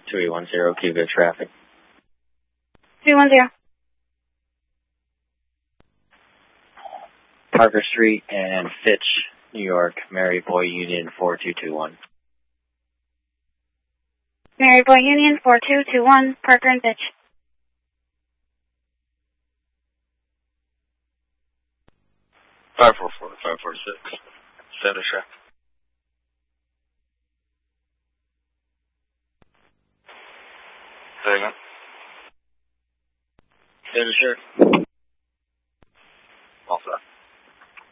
2810, keep good traffic. 310. Parker Street and Fitch, New York, Mary Boy Union 4221. Mary Boy Union 4221, Parker and Fitch. Five 546. Center check. Say again. Center check. All set.